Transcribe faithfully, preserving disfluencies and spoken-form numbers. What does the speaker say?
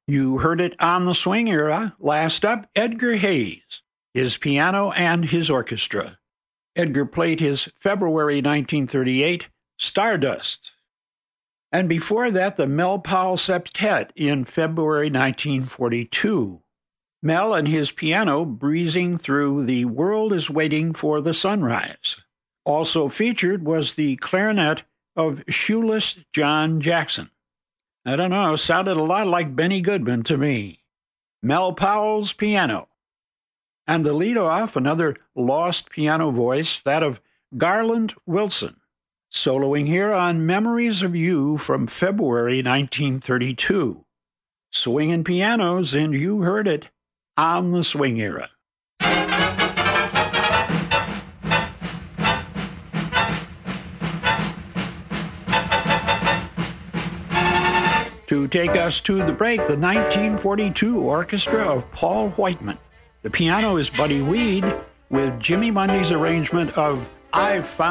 You heard it on the swing era. Last up, Edgar Hayes, his piano and his orchestra. Edgar played his February nineteen thirty-eight Stardust. And before that, the Mel Powell Septet in February nineteen forty-two. Mel and his piano breezing through The World is Waiting for the Sunrise. Also featured was the clarinet of shoeless John Jackson. I don't know, sounded a lot like Benny Goodman to me. Mel Powell's piano. And the lead off, another lost piano voice, that of Garland Wilson, soloing here on Memories of You from February nineteen thirty-two. Swinging pianos, and you heard it on the swing era. To take us to the break, the nineteen forty-two orchestra of Paul Whiteman. The piano is Buddy Weed with Jimmy Mundy's arrangement of I've Found